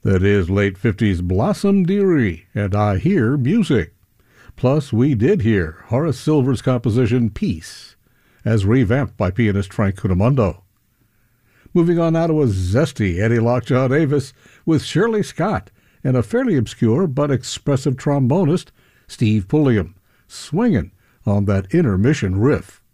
That is late 50s Blossom Dearie and I Hear Music. Plus, we did hear Horace Silver's composition Peace, as revamped by pianist Frank Cunamundo. Moving on now to a zesty Eddie Lockjaw Davis with Shirley Scott and a fairly obscure but expressive trombonist, Steve Pulliam, swinging on that intermission riff.